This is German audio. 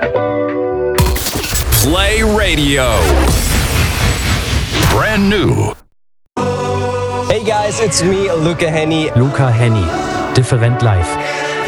Play Radio. Brand new. Hey guys, it's me, Luca Hänni. Luca Hänni, Different Life.